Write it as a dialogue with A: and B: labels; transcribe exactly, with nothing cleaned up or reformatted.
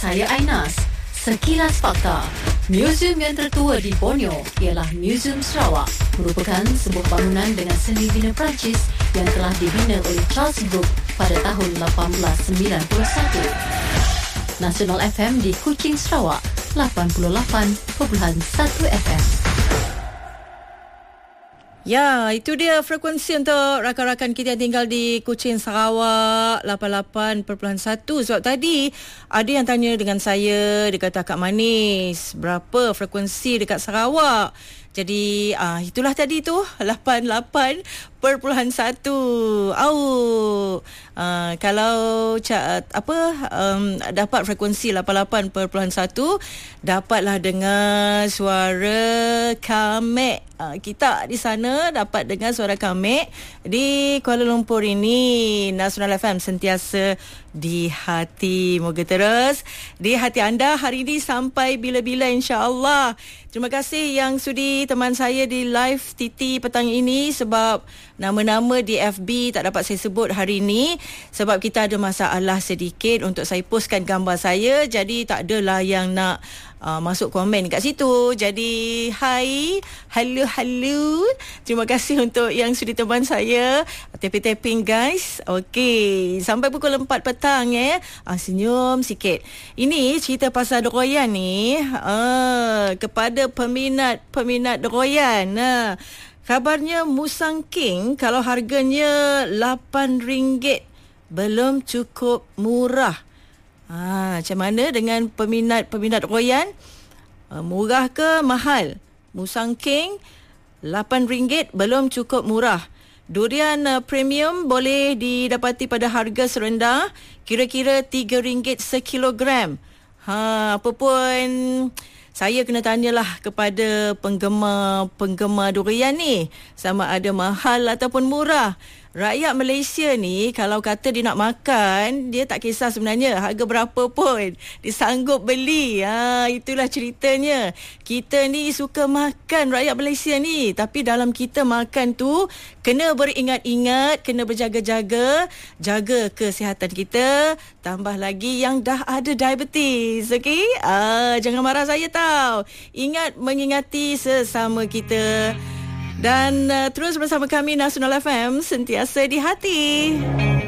A: saya Ainas. Sekilas fakta. Museum yang tertua di Borneo ialah Museum Sarawak, merupakan sebuah bangunan dengan seni bina Perancis yang telah dibina oleh Charles Brooke pada tahun lapan belas sembilan puluh satu. Nasional F M di Kuching, Sarawak, lapan puluh lapan perpuluhan satu F M.
B: Ya, itu dia frekuensi untuk rakan-rakan kita yang tinggal di Kuching, Sarawak, lapan puluh lapan perpuluhan satu. Sebab tadi ada yang tanya dengan saya, dia kata, Kak Manis, berapa frekuensi dekat Sarawak? Jadi ah, itulah tadi tu lapan puluh lapan perpuluhan satu. Au. Uh, kalau ca- apa um, dapat frekuensi lapan puluh lapan perpuluhan satu, dapatlah dengar suara Kamek. Uh, kita di sana dapat dengar suara Kamek di Kuala Lumpur ini. Nasional F M sentiasa di hati. Moga terus di hati anda hari ini sampai bila-bila, insya-Allah. Terima kasih yang sudi teman saya di live T T petang ini, sebab nama-nama di F B tak dapat saya sebut hari ini sebab kita ada masalah sedikit untuk saya postkan gambar saya, jadi tak adalah yang nak uh, masuk komen kat situ. Jadi hai, hello hello. Terima kasih untuk yang sudi teman saya. Tapping-tapping guys. Okey, sampai pukul empat petang eh. Ah, senyum sikit. Ini cerita pasal Doroyan ni, ah, kepada peminat-peminat Doroyan. Nah, kabarnya Musang King kalau harganya lapan ringgit belum cukup murah. Ha, macam mana dengan peminat-peminat Doroyan? Uh, murah ke mahal? Musang King lapan ringgit belum cukup murah. Durian uh, premium boleh didapati pada harga serendah kira-kira tiga ringgit sekilogram. Ha, apa pun saya kena tanyalah kepada penggemar-penggemar durian ni, sama ada mahal ataupun murah. Rakyat Malaysia ni kalau kata dia nak makan, dia tak kisah sebenarnya harga berapa pun, dia sanggup beli. Ha, itulah ceritanya. Kita ni suka makan, rakyat Malaysia ni, tapi dalam kita makan tu kena beringat-ingat, kena berjaga-jaga, jaga kesihatan kita, tambah lagi yang dah ada diabetes. Okey? Ah, jangan marah saya tau. Ingat mengingati sesama kita. Dan uh, terus bersama kami Nasional F M, sentiasa di hati.